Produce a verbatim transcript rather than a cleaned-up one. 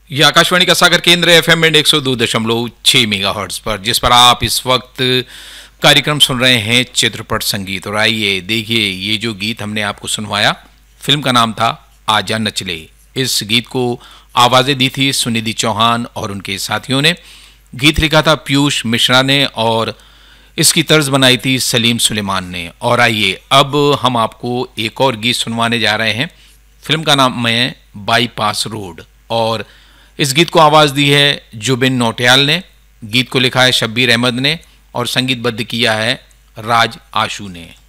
यह आकाशवाणी का सागर केंद्र एफ एम एंड एक सौ दो दशमलव छह मेगा हर्ट्ज पर, जिस पर आप इस वक्त कार्यक्रम सुन रहे हैं चित्रपट संगीत। और आइए देखिए, ये जो गीत हमने आपको सुनवाया, फिल्म का नाम था आजा नचले। इस गीत को आवाजें दी थी सुनिधि चौहान और उनके साथियों ने। गीत लिखा था पीयूष मिश्रा ने और इसकी तर्ज बनाई थी सलीम सुलेमान ने। और आइए अब हम आपको एक और गीत सुनवाने जा रहे हैं। फिल्म का नाम है बाईपास रोड और इस गीत को आवाज दी है जुबिन नौटियाल ने। गीत को लिखा है शब्बीर अहमद ने और संगीतबद्ध किया है राज आशू ने।